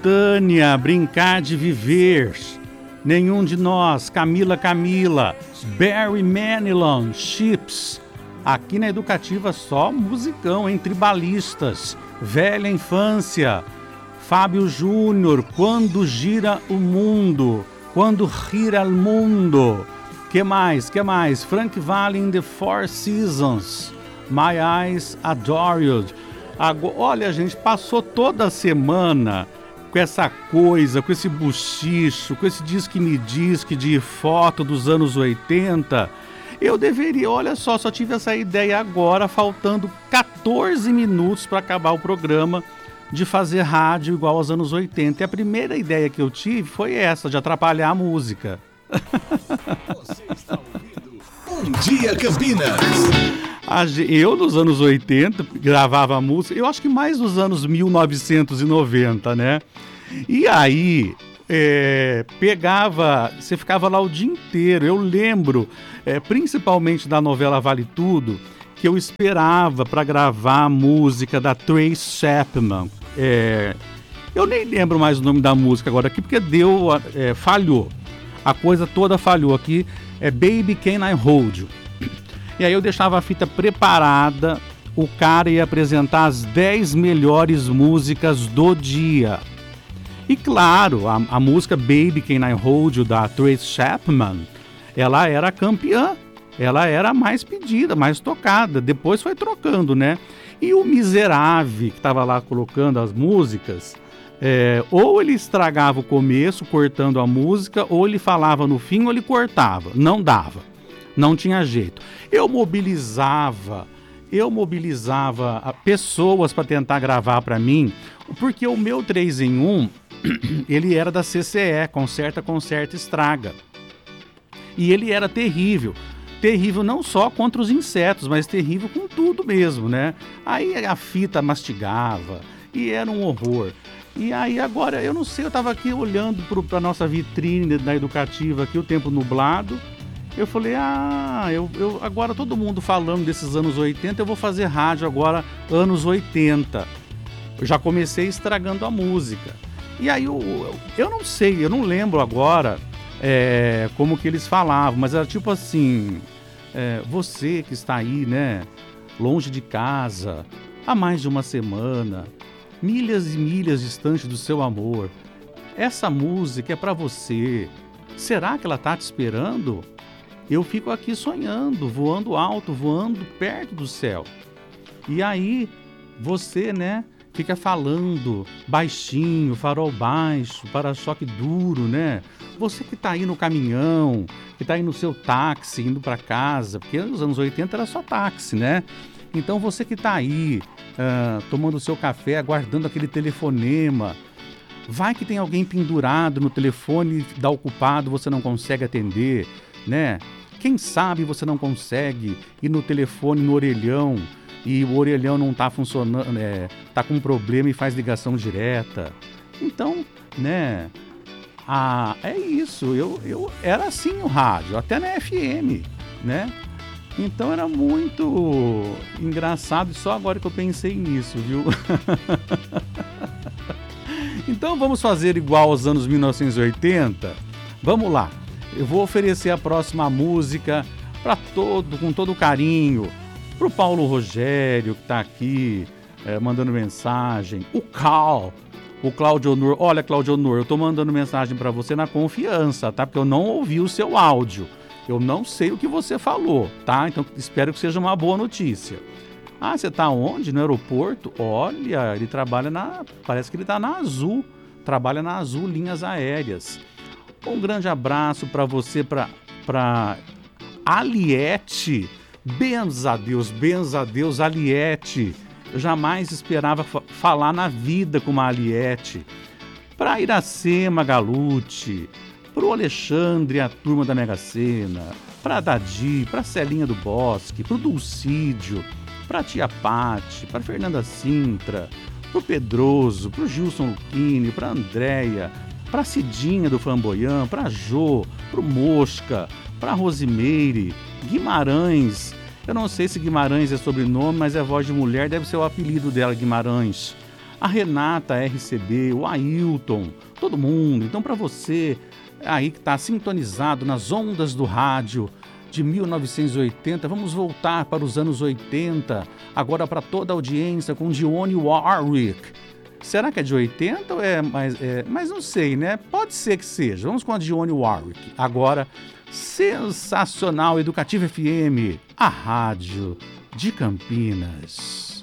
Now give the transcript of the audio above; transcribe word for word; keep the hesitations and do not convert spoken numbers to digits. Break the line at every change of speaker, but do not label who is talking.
Tânia, Brincar de Viver. Nenhum de Nós, Camila Camila, Barry Manilow, Chips. Aqui na Educativa só musicão, hein? Tribalistas, Velha Infância, Fábio Júnior, Quando Gira o Mundo, Quando Gira o Mundo. Que mais, que mais? Frank Valli in the Four Seasons, My Eyes Adore You. Agora, olha, gente, passou toda a semana com essa coisa, com esse buchicho, com esse diz que me diz que de foto dos anos oitenta. Eu deveria, olha só, só tive essa ideia agora, faltando catorze minutos para acabar o programa, de fazer rádio igual aos anos oitenta. E a primeira ideia que eu tive foi essa, de atrapalhar a música.
Você está ouvindo Bom Dia Campinas.
Eu, nos anos oitenta, gravava música, eu acho que mais nos anos mil novecentos e noventa, né? E aí, é, pegava, você ficava lá o dia inteiro. Eu lembro, é, principalmente da novela Vale Tudo, que eu esperava para gravar a música da Tracy Chapman. É, eu nem lembro mais o nome da música agora aqui, porque deu, é, falhou. A coisa toda falhou aqui. É Baby Can I Hold You? E aí eu deixava a fita preparada, o cara ia apresentar as dez melhores músicas do dia. E claro, a, a música Baby Can I Hold You, da Tracy Chapman, ela era campeã, ela era a mais pedida, mais tocada, depois foi trocando, né? E o miserável que estava lá colocando as músicas, é, ou ele estragava o começo, cortando a música, ou ele falava no fim, ou ele cortava, não dava. Não tinha jeito. Eu mobilizava, eu mobilizava pessoas para tentar gravar para mim, porque o meu três em um, ele era da C C E, Conserta, Conserta, Estraga. E ele era terrível. Terrível não só contra os insetos, mas terrível com tudo mesmo, né? Aí a fita mastigava e era um horror. E aí agora, eu não sei, eu estava aqui olhando para a nossa vitrine da Educativa aqui, o tempo nublado. Eu falei, ah, eu, eu, agora todo mundo falando desses anos oitenta, eu vou fazer rádio agora, anos oitenta. Eu já comecei estragando a música. E aí, eu, eu não sei, eu não lembro agora é, como que eles falavam, mas era tipo assim, é, você que está aí, né, longe de casa, há mais de uma semana, milhas e milhas distante do seu amor, essa música é para você. Será que ela tá te esperando? Eu fico aqui sonhando, voando alto, voando perto do céu. E aí, você, né, fica falando baixinho, farol baixo, para-choque duro, né? Você que tá aí no caminhão, que tá aí no seu táxi, indo para casa, porque nos anos oitenta era só táxi, né? Então você que tá aí, uh, tomando o seu café, aguardando aquele telefonema, vai que tem alguém pendurado no telefone, dá ocupado, você não consegue atender, né? Quem sabe você não consegue ir no telefone, no orelhão, e o orelhão não está funcionando, é, tá com um problema e faz ligação direta. Então, né, ah, é isso, eu, eu era assim o rádio, até na F M, né? Então era muito engraçado, e só agora que eu pensei nisso, viu? Então vamos fazer igual aos anos mil novecentos e oitenta? Vamos lá. Eu vou oferecer a próxima música para todo, com todo carinho, para o Paulo Rogério, que está aqui é, mandando mensagem, o Cal, o Claudio Honor. Olha, Claudio Honor, eu estou mandando mensagem para você na confiança, tá? Porque eu não ouvi o seu áudio, eu não sei o que você falou, tá? Então espero que seja uma boa notícia. Ah, você está onde? No aeroporto? Olha, ele trabalha na... Parece que ele está na Azul, trabalha na Azul Linhas Aéreas. Um grande abraço para você, para Aliette. Benza a Deus, benza a Deus, Aliette. Eu jamais esperava fa- falar na vida com uma Aliette. Para Iracema Galute, para o Alexandre, a turma da Mega Sena, para Dadi, para Celinha do Bosque, para o Dulcídio, para Tia Pati, para Fernanda Sintra, para o Pedroso, para o Gilson Luquini, para Andréia, para Cidinha do Flamboyant, para Jô, para o Mosca, para Rosimeire, Guimarães. Eu não sei se Guimarães é sobrenome, mas é voz de mulher, deve ser o apelido dela, Guimarães. a Renata R C B, o Ailton, todo mundo. Então, para você aí que está sintonizado nas ondas do rádio de mil novecentos e oitenta, vamos voltar para os anos oitenta, agora para toda a audiência com Dionne Warwick. Será que é de oitenta ou é mais... É, mas não sei, né? Pode ser que seja. Vamos com a Dionne Warwick. Agora, sensacional, Educativa F M, a rádio de Campinas.